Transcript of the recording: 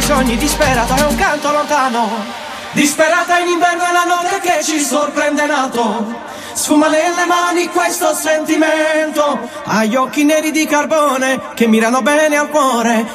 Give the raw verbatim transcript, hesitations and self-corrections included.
tuoi sogni, disperata è un canto lontano. Disperata in inverno è la notte che ci sorprende nato. Sfuma nelle mani questo sentimento, ha gli occhi neri di carbone che mirano bene al cuore.